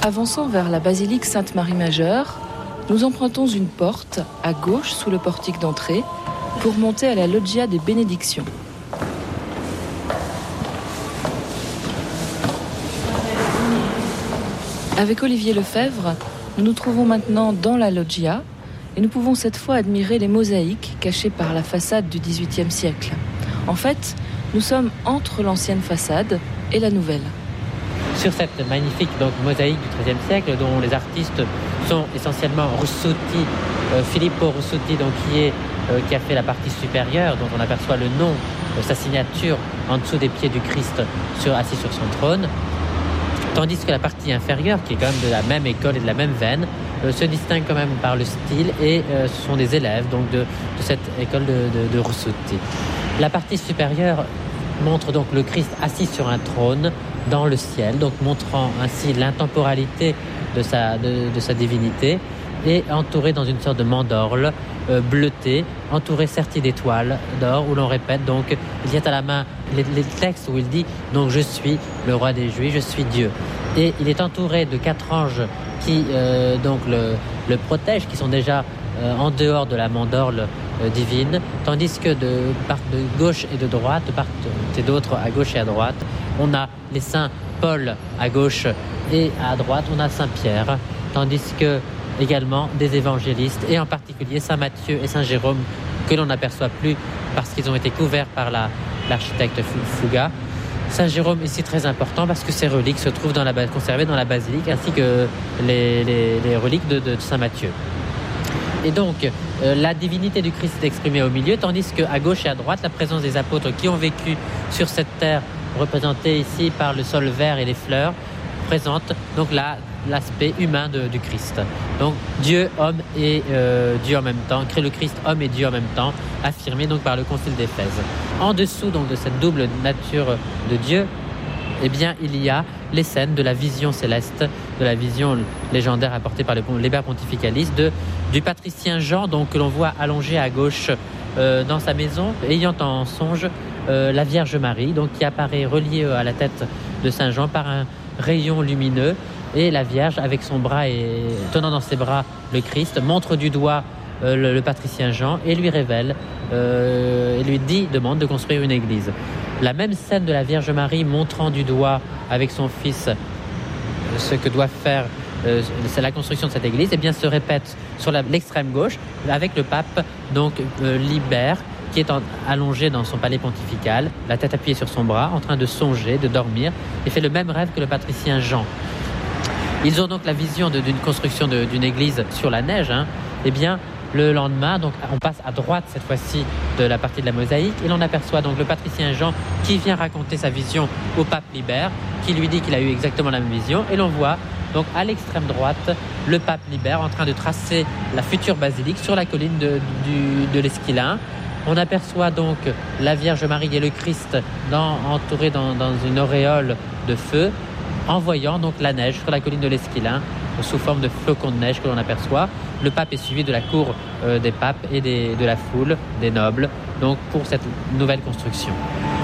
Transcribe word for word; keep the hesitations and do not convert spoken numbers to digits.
Avançant vers la basilique Sainte-Marie-Majeure, nous empruntons une porte à gauche sous le portique d'entrée pour monter à la loggia des bénédictions. Avec Olivier Lefebvre, nous nous trouvons maintenant dans la loggia et nous pouvons cette fois admirer les mosaïques cachées par la façade du dix-huitième siècle. En fait, nous sommes entre l'ancienne façade et la nouvelle. Sur cette magnifique donc, mosaïque du treizième siècle, dont les artistes sont essentiellement Russotti, euh, Filippo Russotti, donc, qui, est, euh, qui a fait la partie supérieure, dont on aperçoit le nom, euh, sa signature en dessous des pieds du Christ sur, assis sur son trône. Tandis que la partie inférieure, qui est quand même de la même école et de la même veine, euh, se distingue quand même par le style et euh, ce sont des élèves donc, de, de cette école de, de, de Russotti. La partie supérieure montre donc le Christ assis sur un trône dans le ciel, donc montrant ainsi l'intemporalité de sa, de, de sa divinité et entouré dans une sorte de mandorle euh, bleutée, entouré serti d'étoiles d'or où l'on répète donc, il y a à la main les, les textes où il dit donc je suis le roi des Juifs, je suis Dieu. Et il est entouré de quatre anges qui euh, donc le, le protègent, qui sont déjà euh, en dehors de la mandorle euh, divine, tandis que de part de gauche et de droite, de part et d'autre à gauche et à droite, on a les saints Paul à gauche et à droite, on a Saint Pierre, tandis que également des évangélistes, et en particulier Saint Matthieu et Saint Jérôme, que l'on n'aperçoit plus parce qu'ils ont été couverts par la, l'architecte Fuga. Saint Jérôme ici très important parce que ses reliques se trouvent dans la, conservées dans la basilique, ainsi que les, les, les reliques de, de Saint Matthieu. Et donc, euh, la divinité du Christ est exprimée au milieu, tandis qu'à gauche et à droite, la présence des apôtres qui ont vécu sur cette terre, représentée ici par le sol vert et les fleurs, présente donc la, l'aspect humain de, du Christ. Donc Dieu, homme et euh, Dieu en même temps, crée le Christ, homme et Dieu en même temps, affirmé donc par le Concile d'Éphèse. En dessous donc de cette double nature de Dieu, eh bien il y a les scènes de la vision céleste, de la vision légendaire apportée par le Liber Pontificalis, de, du patricien Jean, donc que l'on voit allongé à gauche euh, dans sa maison, ayant en songe euh, la Vierge Marie, donc qui apparaît reliée à la tête de Saint Jean par un rayon lumineux, et la Vierge avec son bras et tenant dans ses bras le Christ montre du doigt euh, le, le patricien Jean et lui révèle euh, et lui dit, demande de construire une église. La même scène de la Vierge Marie montrant du doigt avec son fils euh, ce que doit faire euh, c'est la construction de cette église, et eh bien se répète sur la, l'extrême gauche avec le pape donc euh, Libère, qui est en, allongé dans son palais pontifical, la tête appuyée sur son bras, en train de songer, de dormir, et fait le même rêve que le patricien Jean. Ils ont donc la vision de, d'une construction de, d'une église sur la neige. Hein. Eh bien, le lendemain, donc, on passe à droite cette fois-ci de la partie de la mosaïque, et l'on aperçoit donc le patricien Jean qui vient raconter sa vision au pape Libère, qui lui dit qu'il a eu exactement la même vision, et l'on voit donc à l'extrême droite le pape Libère en train de tracer la future basilique sur la colline de, du, de l'Esquilin. On aperçoit donc la Vierge Marie et le Christ dans, entourés dans, dans une auréole de feu, en voyant donc la neige sur la colline de l'Esquilin sous forme de flocons de neige que l'on aperçoit. Le pape est suivi de la cour euh, des papes et des, de la foule, des nobles, donc pour cette nouvelle construction.